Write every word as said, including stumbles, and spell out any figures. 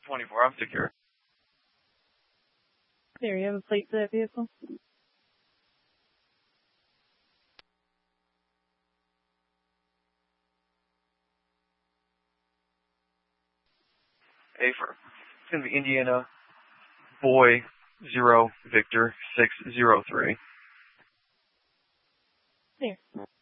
twenty-four. I'm secure. There, you have a plate for that vehicle? A for, it's going to be Indiana Boy zero Victor six zero three. There.